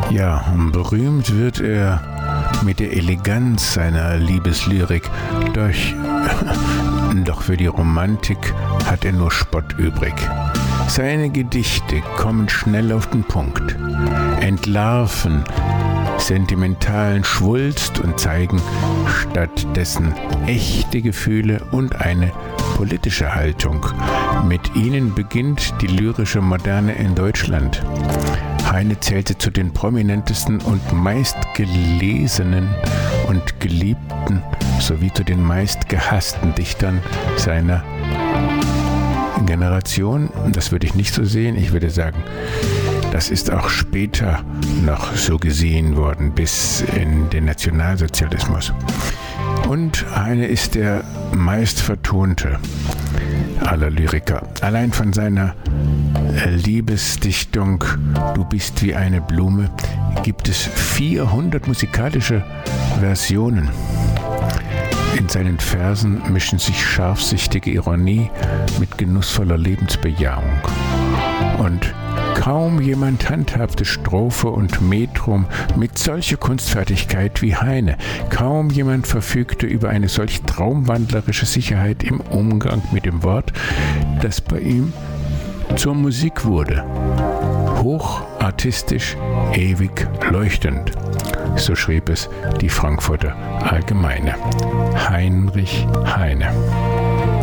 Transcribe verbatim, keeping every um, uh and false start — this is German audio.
Ja, berühmt wird er mit der Eleganz seiner Liebeslyrik, doch, doch für die Romantik hat er nur Spott übrig. Seine Gedichte kommen schnell auf den Punkt, entlarven sentimentalen Schwulst und zeigen stattdessen echte Gefühle und eine politische Haltung. Mit ihnen beginnt die lyrische Moderne in Deutschland. Heine zählte zu den prominentesten und meistgelesenen und geliebten sowie zu den meistgehassten Dichtern seiner Generation. Das würde ich nicht so sehen. Ich würde sagen, das ist auch später noch so gesehen worden, bis in den Nationalsozialismus. Und Heine ist der meistvertonte aller Lyriker. Allein von seiner Liebesdichtung Du bist wie eine Blume gibt es vierhundert musikalische Versionen. In seinen Versen mischen sich scharfsichtige Ironie mit genussvoller Lebensbejahung. Und kaum jemand handhabte Strophe und Metrum mit solcher Kunstfertigkeit wie Heine. Kaum jemand verfügte über eine solch traumwandlerische Sicherheit im Umgang mit dem Wort, das bei ihm zur Musik wurde. Hochartistisch, ewig leuchtend. So schrieb es die Frankfurter Allgemeine. Heinrich Heine.